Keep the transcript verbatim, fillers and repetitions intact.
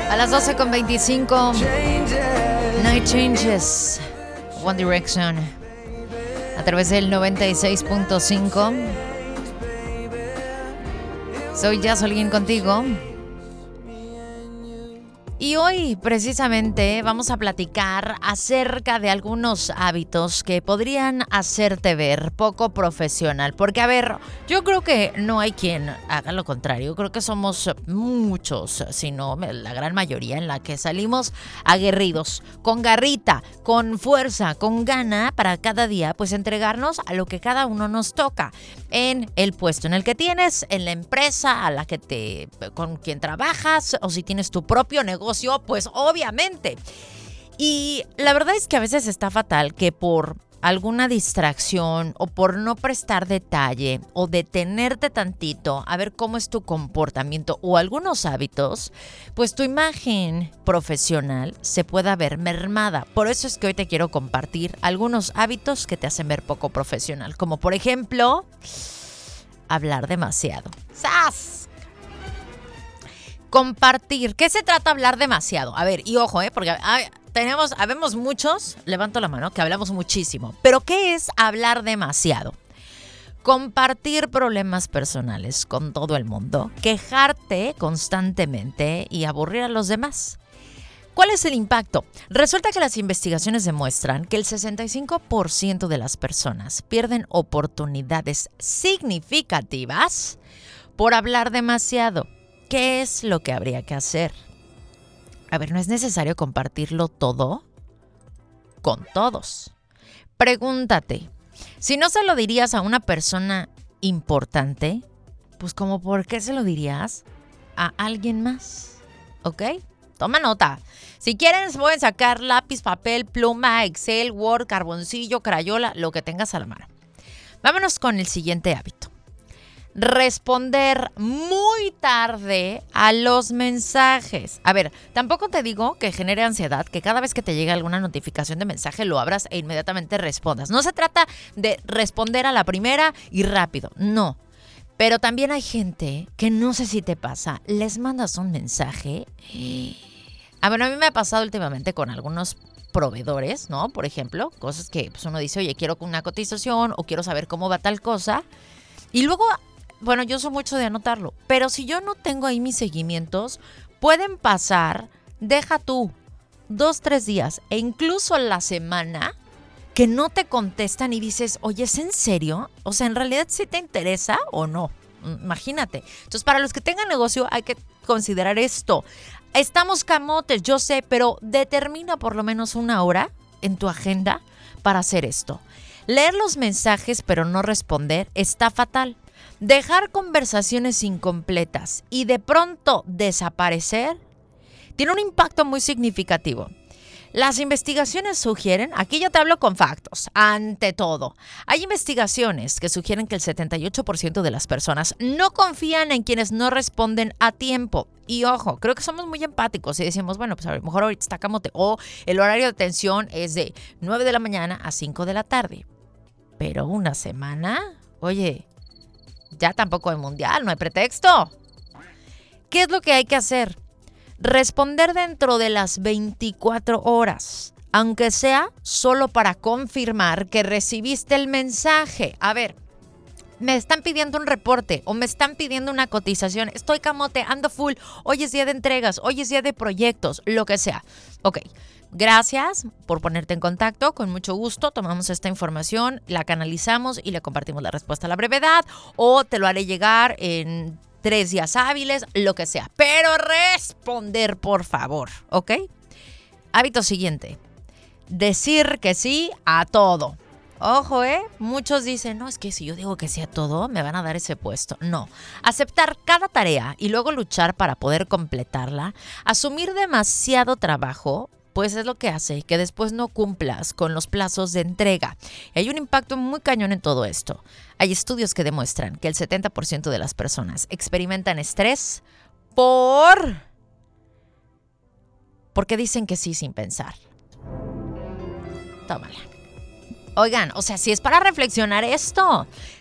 A las doce con veinticinco, Night Changes, One Direction, a través del noventa y seis punto cinco. Soy Jazzolín contigo. Y hoy precisamente vamos a platicar acerca de algunos hábitos que podrían hacerte ver poco profesional. Porque, a ver, yo creo que no hay quien haga lo contrario. Creo que somos muchos, si no la gran mayoría, en la que salimos aguerridos, con garrita, con fuerza, con gana para cada día, pues entregarnos a lo que cada uno nos toca. En el puesto en el que tienes, en la empresa a la que te, con quien trabajas, o si tienes tu propio negocio, pues obviamente. Y la verdad es que a veces está fatal que por alguna distracción o por no prestar detalle o detenerte tantito a ver cómo es tu comportamiento o algunos hábitos, pues tu imagen profesional se pueda ver mermada. Por eso es que hoy te quiero compartir algunos hábitos que te hacen ver poco profesional, como por ejemplo, hablar demasiado. ¡Sas! Compartir. ¿Qué se trata hablar demasiado? A ver, y ojo, ¿eh? Porque hay, tenemos, habemos muchos, levanto la mano, que hablamos muchísimo. Pero ¿qué es hablar demasiado? Compartir problemas personales con todo el mundo, quejarte constantemente y aburrir a los demás. ¿Cuál es el impacto? Resulta que las investigaciones demuestran que el sesenta y cinco por ciento de las personas pierden oportunidades significativas por hablar demasiado. ¿Qué es lo que habría que hacer? A ver, no es necesario compartirlo todo con todos. Pregúntate, si no se lo dirías a una persona importante, pues como ¿por qué se lo dirías a alguien más? ¿Ok? Toma nota. Si quieren, pueden sacar lápiz, papel, pluma, Excel, Word, carboncillo, crayola, lo que tengas a la mano. Vámonos con el siguiente hábito. Responder muy tarde a los mensajes. A ver, tampoco te digo que genere ansiedad, que cada vez que te llegue alguna notificación de mensaje lo abras e inmediatamente respondas. No se trata de responder a la primera y rápido, no. Pero también hay gente que no sé si te pasa, les mandas un mensaje. A ver, a mí me ha pasado últimamente con algunos proveedores, ¿no? Por ejemplo, cosas que pues, uno dice, oye, quiero una cotización o quiero saber cómo va tal cosa. Y luego, bueno, yo soy mucho de anotarlo, pero si yo no tengo ahí mis seguimientos, pueden pasar, deja tú, dos, tres días e incluso la semana que no te contestan y dices, oye, ¿es en serio? O sea, ¿en realidad sí te interesa o no? Imagínate. Entonces, para los que tengan negocio hay que considerar esto. Estamos camotes, yo sé, pero determina por lo menos una hora en tu agenda para hacer esto. Leer los mensajes pero no responder está fatal. Dejar conversaciones incompletas y de pronto desaparecer tiene un impacto muy significativo. Las investigaciones sugieren, aquí ya te hablo con factos, ante todo, hay investigaciones que sugieren que el setenta y ocho por ciento de las personas no confían en quienes no responden a tiempo. Y ojo, creo que somos muy empáticos y decimos, bueno, pues a lo mejor ahorita está camote, o el horario de atención es de nueve de la mañana a cinco de la tarde. Pero una semana, oye, ya tampoco hay mundial, no hay pretexto. ¿Qué es lo que hay que hacer? Responder dentro de las veinticuatro horas, aunque sea solo para confirmar que recibiste el mensaje. A ver, me están pidiendo un reporte o me están pidiendo una cotización. Estoy camote, ando full. Hoy es día de entregas, hoy es día de proyectos, lo que sea. Ok, gracias por ponerte en contacto. Con mucho gusto tomamos esta información, la canalizamos y le compartimos la respuesta a la brevedad. O te lo haré llegar en tres días hábiles, lo que sea. Pero responder, por favor, ¿ok? Hábito siguiente. Decir que sí a todo. Ojo, ¿eh? Muchos dicen, no, es que si yo digo que sí a todo, me van a dar ese puesto. No. Aceptar cada tarea y luego luchar para poder completarla, asumir demasiado trabajo, pues es lo que hace que después no cumplas con los plazos de entrega. Y hay un impacto muy cañón en todo esto. Hay estudios que demuestran que el setenta por ciento de las personas experimentan estrés por... porque dicen que sí sin pensar. Tómala. Oigan, o sea, si es para reflexionar esto.